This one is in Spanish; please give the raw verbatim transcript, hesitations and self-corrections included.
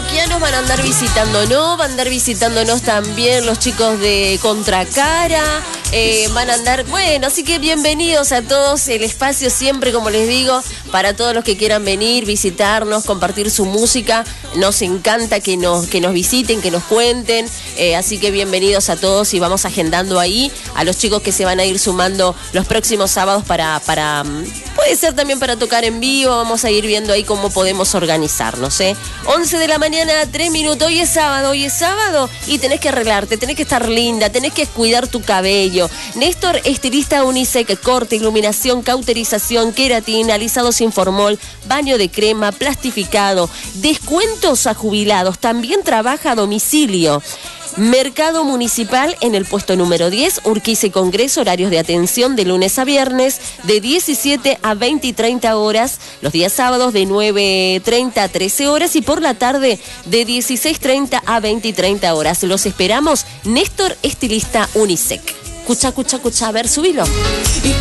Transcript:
parroquianos van a andar visitándonos, van a andar visitándonos también los chicos de Contracara, eh, van a andar, bueno, así que bienvenidos a todos, el espacio siempre, como les digo, para todos los que quieran venir, visitarnos, compartir su música, nos encanta que nos, que nos visiten, que nos cuenten, eh, así que bienvenidos a todos y vamos agendando ahí a los chicos que se van a ir sumando los próximos sábados para, para puede ser también para tocar en vivo, vamos a ir viendo ahí cómo podemos organizarnos, ¿eh? once de la mañana, tres minutos, hoy es sábado, hoy es sábado y tenés que arreglarte, tenés que estar linda, tenés que cuidar tu cabello. Néstor, estilista unisex, corte, iluminación, cauterización, queratina, alisado sin formol, baño de crema, plastificado, descuentos a jubilados, también trabaja a domicilio. Mercado Municipal en el puesto número diez, Urquiza y Congreso, horarios de atención de lunes a viernes, de diecisiete a veinte y treinta horas, los días sábados de nueve treinta a trece horas y por la tarde de dieciséis treinta a veinte y treinta horas. Los esperamos, Néstor, estilista unisex. Cucha, cucha, cucha, a ver, subilo.